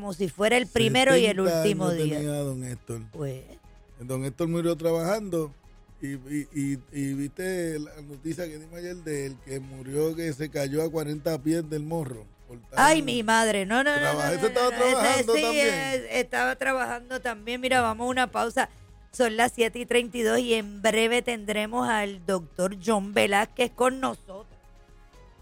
como si fuera el primero y el 70 último años día. tenía don Héctor. Pues, Don Héctor murió trabajando y viste la noticia que dimos ayer del que murió, que se cayó a 40 pies del morro. ay, mi madre, no. Ese estaba trabajando sí, también. estaba trabajando también. Mira, vamos a una pausa. Son las 7:32 y en breve tendremos al doctor John Velázquez con nosotros.